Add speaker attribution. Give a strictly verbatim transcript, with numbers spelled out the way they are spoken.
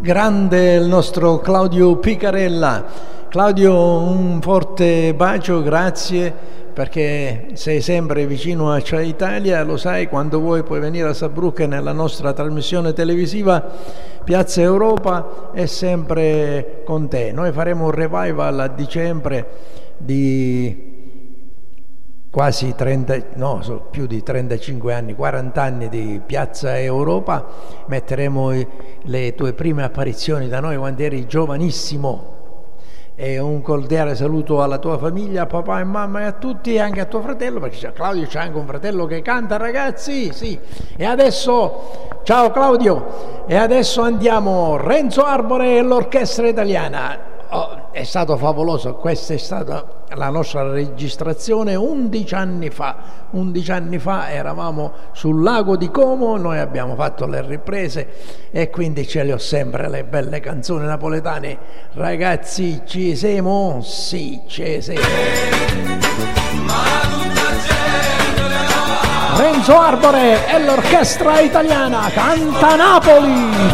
Speaker 1: grande il nostro Claudio Picarella. Claudio, un forte bacio, grazie, perché sei sempre vicino a C'è Italia, lo sai, quando vuoi puoi venire a Saarbrücken nella nostra trasmissione televisiva Piazza Europa è sempre con te. Noi faremo un revival a dicembre di quasi trenta, no, so, più di trentacinque anni, quaranta anni di Piazza Europa. Metteremo le tue prime apparizioni da noi quando eri giovanissimo. E un cordiale saluto alla tua famiglia, a papà e mamma e a tutti, e anche a tuo fratello, perché c'è Claudio, c'è anche un fratello che canta, ragazzi, sì. E adesso, ciao Claudio, e adesso andiamo, Renzo Arbore e l'orchestra italiana. Oh, è stato favoloso, questa è stata la nostra registrazione undici anni fa. undici anni fa eravamo sul lago di Como, noi abbiamo fatto le riprese e quindi ce le ho sempre le belle canzoni napoletane. Ragazzi, ci siamo? Sì, ci siamo. Renzo Arbore e l'orchestra italiana canta Napoli.